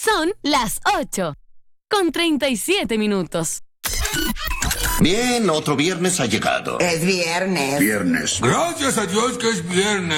Son las 8:37. Bien, otro viernes ha llegado. Es viernes. Viernes. Gracias a Dios que es viernes.